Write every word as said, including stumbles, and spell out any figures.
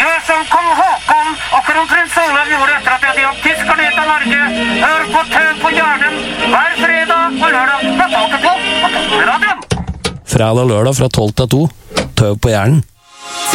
Gjør som kong Håkon og kronprins Olav gjorde etter at de hadde jaget tysker ned til Norge. Hør på Tøv på Hjernen hver fredag og lørdag fra tolv til to på Radioen. Fredag og lørdag fra tolv til to. Tøv på Hjernen.